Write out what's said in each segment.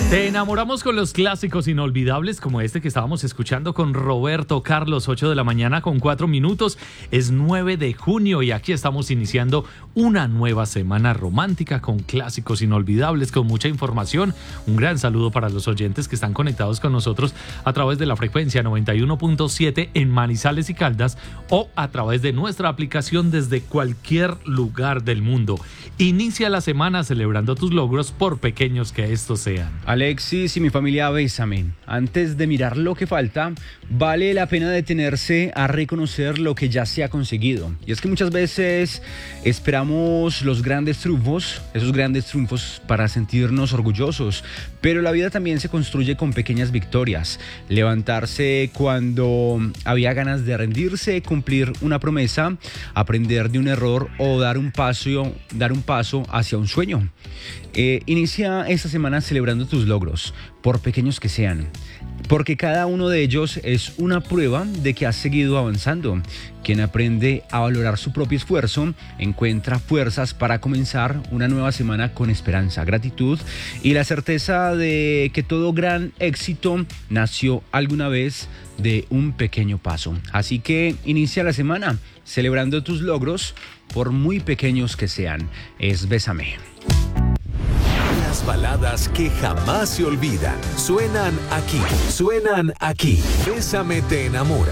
Te enamoramos con los clásicos inolvidables como este que estábamos escuchando con Roberto Carlos, 8 de la mañana con 4 minutos. Es 9 de junio y aquí estamos iniciando una nueva semana romántica con clásicos inolvidables, con mucha información. Un gran saludo para los oyentes que están conectados con nosotros a través de la frecuencia 91.7 en Manizales y Caldas o a través de nuestra aplicación desde cualquier lugar del mundo. Inicia la semana celebrando tus logros por pequeños que estos sean. Alexis y mi familia, bésame. Antes de mirar lo que falta, vale la pena detenerse a reconocer lo que ya se ha conseguido. Y es que muchas veces esperamos los grandes triunfos, esos grandes triunfos para sentirnos orgullosos, pero la vida también se construye con pequeñas victorias. Levantarse cuando había ganas de rendirse, cumplir una promesa, aprender de un error o dar un paso hacia un sueño. Inicia esta semana celebrando tus logros, por pequeños que sean, porque cada uno de ellos es una prueba de que has seguido avanzando. Quien aprende a valorar su propio esfuerzo encuentra fuerzas para comenzar una nueva semana con esperanza, gratitud y la certeza de que todo gran éxito nació alguna vez de un pequeño paso. Así que inicia la semana celebrando tus logros, por muy pequeños que sean. Es Bésame. Las baladas que jamás se olvidan suenan aquí. Bésame te enamora.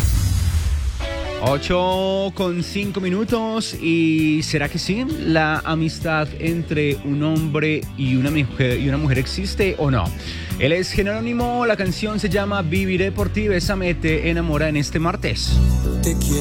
8:05 y ¿será que sí? ¿La amistad entre un hombre y una mujer existe o no? Él es Jerónimo, la canción se llama Viviré por ti, Bésame te enamora en este martes. Te quiero